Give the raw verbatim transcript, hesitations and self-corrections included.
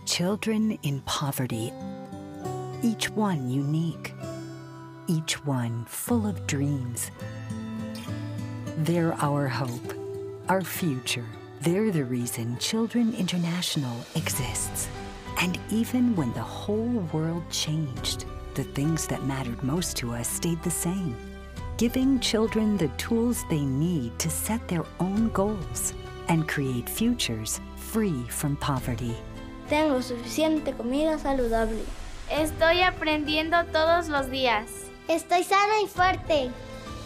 Children in poverty, each one unique, each one full of dreams. They're our hope, our future. They're the reason Children International exists. And even when the whole world changed, the things that mattered most to us stayed the same, giving children the tools they need to set their own goals and create futures free from poverty. Tengo suficiente comida saludable. Estoy aprendiendo todos los días. Estoy sana y fuerte.